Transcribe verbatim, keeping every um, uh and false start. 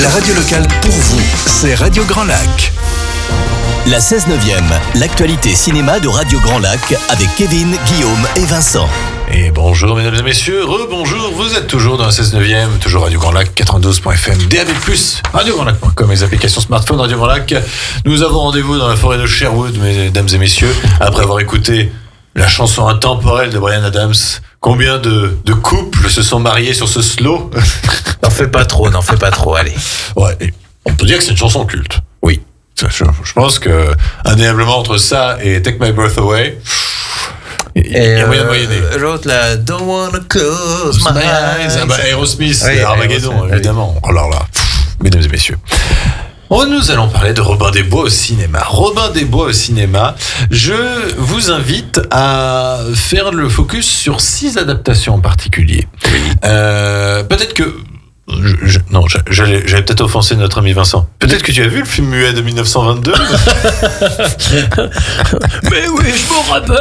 La radio locale pour vous, c'est Radio Grand Lac. La seize neuvième, l'actualité cinéma de Radio Grand Lac avec Kevin, Guillaume et Vincent. Et bonjour mesdames et messieurs, rebonjour, vous êtes toujours dans la seize neuvième, toujours Radio Grand Lac, quatre-vingt-douze point f m, D A B plus, radio grand lac point com, les applications smartphone Radio Grand Lac. Nous avons rendez-vous dans la forêt de Sherwood, mesdames et messieurs, après avoir écouté la chanson intemporelle de Bryan Adams. Combien de, de couples se sont mariés sur ce slow? N'en fais pas trop, n'en fais pas trop, allez. Ouais, et on peut dire que c'est une chanson culte. Oui. Je, je pense que, indéniablement, entre ça et Take My Breath Away, il y a Et moyen de euh, moyenner. L'autre là, Don't wanna close my eyes. Ah bah, Aerosmith, Oui, Armageddon, Aerosmith, évidemment. Alors là, pff, mesdames et messieurs. Oh, nous allons parler de Robin des Bois au cinéma. Robin des Bois au cinéma, je vous invite à faire le focus sur six adaptations en particulier. Oui. Euh, peut-être que... Je, je, non, j'allais, j'allais peut-être offenser notre ami Vincent. Peut-être que tu as vu le film muet de dix-neuf cent vingt-deux. Mais oui, je m'en rappelle.